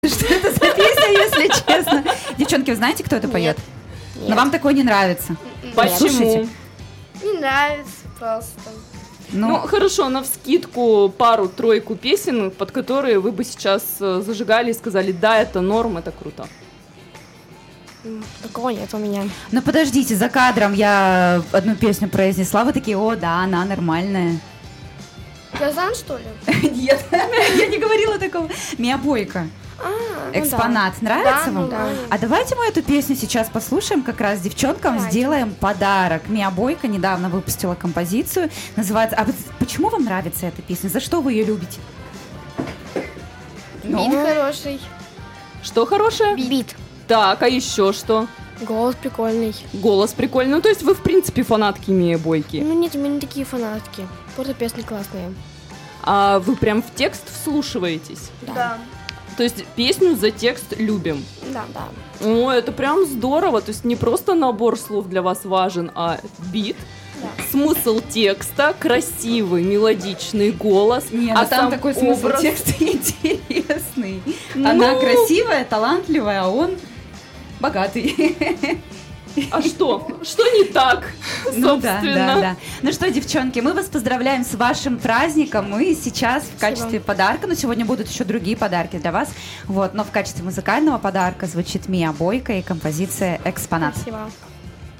Что это за песня, если честно? Девчонки, вы знаете, кто это поет? Нет. Но вам такое не нравится. Почему? Слушайте. Не нравится просто. Ну, хорошо, навскидку пару-тройку песен, под которые вы бы сейчас зажигали и сказали, да, это норм, это круто. Такого нет у меня. Ну подождите, за кадром я одну песню произнесла, вы такие, о, да, она нормальная. Казан, что ли? Нет, я не говорила такого. Миа Бойка. Экспонат. Нравится Да, вам? да. А давайте мы эту песню сейчас послушаем, как раз девчонкам Давайте. сделаем подарок. Миа Бойка недавно выпустила композицию, называется... А вот почему вам нравится эта песня? За что вы ее любите? Бит хороший. Что хорошее? Бит. Так, а еще что? Голос прикольный. Голос прикольный. Ну, то есть вы, в принципе, фанатки Мии Бойки. Ну нет, у меня не такие фанатки. Просто песни классные. А вы прям в текст вслушиваетесь? Да. То есть песню за текст любим? Да. О, это прям здорово. То есть не просто набор слов для вас важен, а бит, смысл текста, красивый, мелодичный голос. Не, а ну там сам такой смысл образ- текста интересный. Ну. Она красивая, талантливая, а он богатый. А что? Что не так, Ну да, собственно? да. Ну что, девчонки, мы вас поздравляем с вашим праздником. И сейчас в качестве подарка, но сегодня будут еще другие подарки для вас. Вот, но в качестве музыкального подарка звучит Миа Бойка и композиция «Экспонат». Спасибо.